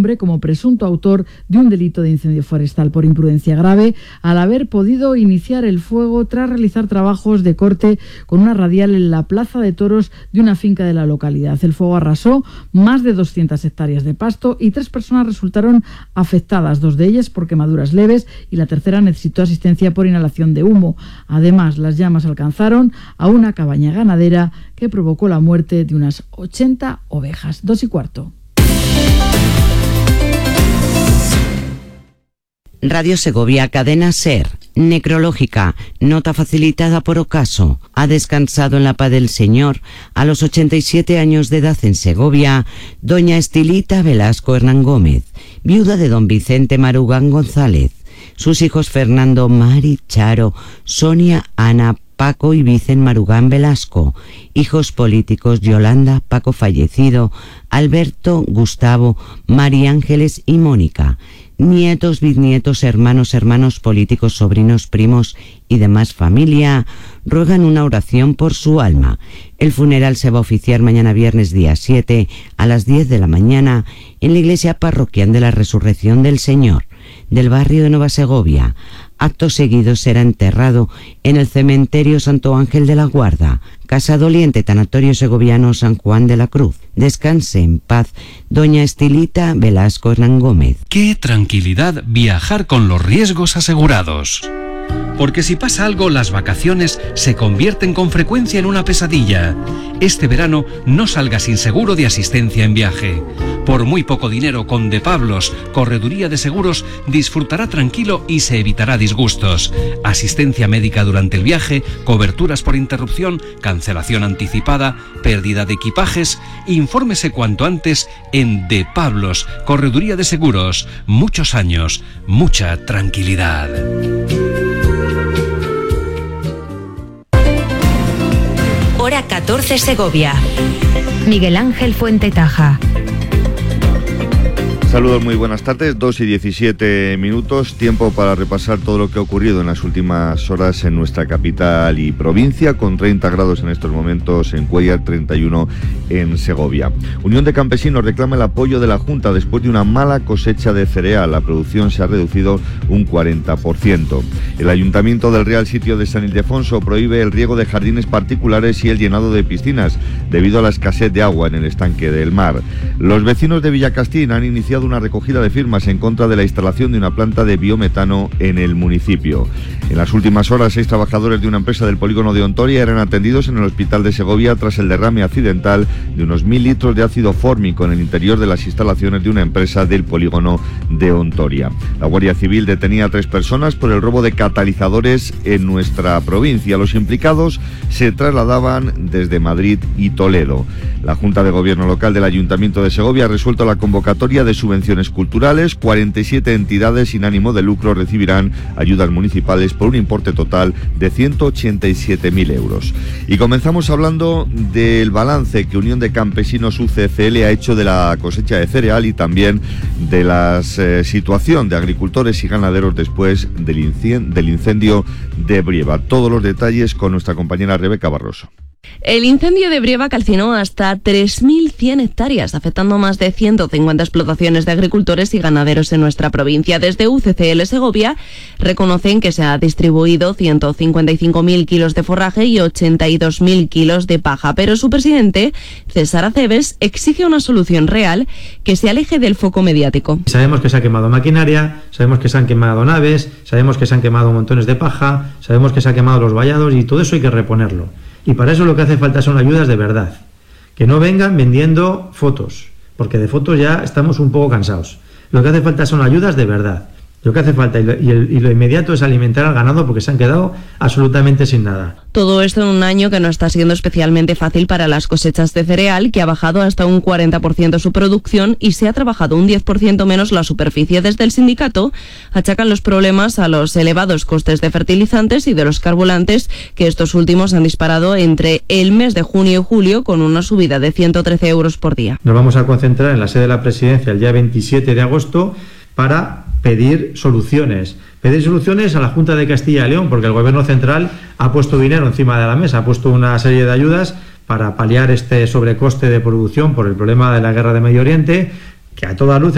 hombre como presunto autor de un delito de incendio forestal por imprudencia grave al haber podido iniciar el fuego tras realizar trabajos de corte con una radial en la plaza de toros de una finca de la localidad. El fuego arrasó más de 200 hectáreas de pasto y 3 personas resultaron afectadas, 2 de ellas por quemaduras leves y la tercera necesitó asistencia por inhalación de humo. Además, las llamas alcanzaron a una cabaña ganadera que provocó la muerte de unas 80 ovejas. 2:15. Radio Segovia, cadena SER, necrológica, nota facilitada por Ocaso. Ha descansado en la paz del Señor, a los 87 años de edad en Segovia, doña Estilita Velasco Hernán Gómez, viuda de don Vicente Marugán González. Sus hijos Fernando, Mari, Charo, Sonia, Ana, Paco y Vicen Marugán Velasco. Hijos políticos Yolanda, Paco fallecido, Alberto, Gustavo, María Ángeles y Mónica. Nietos, bisnietos, hermanos políticos, sobrinos, primos y demás familia ruegan una oración por su alma. El funeral se va a oficiar mañana viernes día 7 a las 10 de la mañana en la iglesia parroquial de la Resurrección del Señor del barrio de Nueva Segovia. Acto seguido será enterrado en el cementerio Santo Ángel de la Guarda, Casa Doliente, Tanatorio Segoviano San Juan de la Cruz. Descanse en paz, doña Estilita Velasco Hernán Gómez. ¡Qué tranquilidad viajar con los riesgos asegurados! Porque si pasa algo, las vacaciones se convierten con frecuencia en una pesadilla. Este verano no salga sin seguro de asistencia en viaje. Por muy poco dinero, con De Pablos, Correduría de Seguros, disfrutará tranquilo y se evitará disgustos. Asistencia médica durante el viaje, coberturas por interrupción, cancelación anticipada, pérdida de equipajes. Infórmese cuanto antes en De Pablos, Correduría de Seguros. Muchos años, mucha tranquilidad. Hora 14 Segovia. Miguel Ángel Fuentetaja. Saludos, muy buenas tardes, 2:17, tiempo para repasar todo lo que ha ocurrido en las últimas horas en nuestra capital y provincia, con 30 grados en estos momentos en Cuéllar, 31 en Segovia. Unión de Campesinos reclama el apoyo de la Junta después de una mala cosecha de cereal. La producción se ha reducido un 40%. El Ayuntamiento del Real Sitio de San Ildefonso prohíbe el riego de jardines particulares y el llenado de piscinas debido a la escasez de agua en el estanque del mar. Los vecinos de Villacastín han iniciado una recogida de firmas en contra de la instalación de una planta de biometano en el municipio. En las últimas horas, 6 trabajadores de una empresa del polígono de Ontoria eran atendidos en el hospital de Segovia tras el derrame accidental de unos 1.000 litros de ácido fórmico en el interior de las instalaciones de una empresa del polígono de Ontoria. La Guardia Civil detenía a 3 personas por el robo de catalizadores en nuestra provincia. Los implicados se trasladaban desde Madrid y Toledo. La Junta de Gobierno Local del Ayuntamiento de Segovia ha resuelto la convocatoria de subvenciones culturales. 47 entidades sin ánimo de lucro recibirán ayudas municipales por un importe total de 187.000 euros. Y comenzamos hablando del balance que Unión de Campesinos UCCL ha hecho de la cosecha de cereal y también de la situación de agricultores y ganaderos después del incendio de Brieva. Todos los detalles con nuestra compañera Rebeca Barroso. El incendio de Brieva calcinó hasta 3.100 hectáreas, afectando más de 150 explotaciones de agricultores y ganaderos en nuestra provincia. Desde UCCL Segovia reconocen que se ha distribuido 155.000 kilos de forraje y 82.000 kilos de paja, pero su presidente, César Aceves, exige una solución real que se aleje del foco mediático. Sabemos que se ha quemado maquinaria, sabemos que se han quemado naves, sabemos que se han quemado montones de paja, sabemos que se han quemado los vallados y todo eso hay que reponerlo. Y para eso lo que hace falta son ayudas de verdad. Que no vengan vendiendo fotos, porque de fotos ya estamos un poco cansados. Lo que hace falta son ayudas de verdad. Lo que hace falta y lo inmediato es alimentar al ganado porque se han quedado absolutamente sin nada. Todo esto en un año que no está siendo especialmente fácil para las cosechas de cereal, que ha bajado hasta un 40% su producción y se ha trabajado un 10% menos la superficie. Desde el sindicato achacan los problemas a los elevados costes de fertilizantes y de los carburantes, que estos últimos han disparado entre el mes de junio y julio con una subida de 113 euros por día. Nos vamos a concentrar en la sede de la Presidencia el día 27 de agosto para pedir soluciones a la Junta de Castilla y León, porque el Gobierno central ha puesto dinero encima de la mesa, ha puesto una serie de ayudas para paliar este sobrecoste de producción por el problema de la guerra de Medio Oriente, que a toda luz